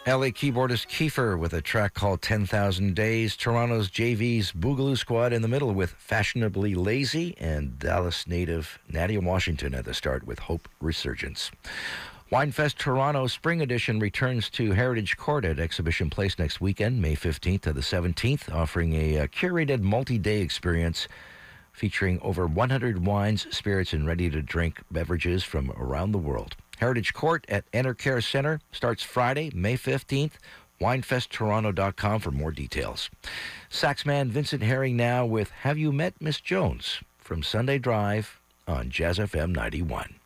LA keyboardist Kiefer with a track called 10,000 Days. Toronto's JV's Boogaloo Squad in the middle with Fashionably Lazy, and Dallas native Nadia Washington at the start with Hope Resurgence. Winefest Toronto Spring Edition returns to Heritage Court at Exhibition Place next weekend, May 15th to the 17th, offering a curated multi-day experience featuring over 100 wines, spirits, and ready-to-drink beverages from around the world. Heritage Court at Enercare Center starts Friday, May 15th. WinefestToronto.com for more details. Saxman Vincent Herring now with Have You Met Miss Jones from Sunday Drive on Jazz FM 91.